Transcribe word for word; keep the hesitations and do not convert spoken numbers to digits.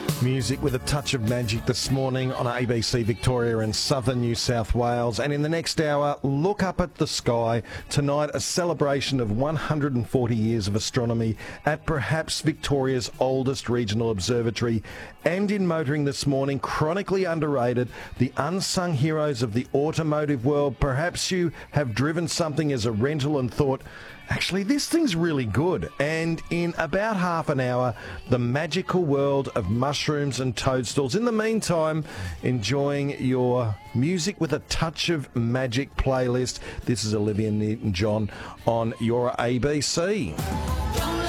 Music with a touch of magic this morning on A B C Victoria and southern New South Wales. And in the next hour, look up at the sky. Tonight, a celebration of one hundred forty years of astronomy at perhaps Victoria's oldest regional observatory. And in motoring this morning, chronically underrated, the unsung heroes of the automotive world. Perhaps you have driven something as a rental and thought, actually, this thing's really good. And in about half an hour, the magical world of mushrooms and toadstools. In the meantime, enjoying your music with a touch of magic playlist. This is Olivia Newton-John on your A B C.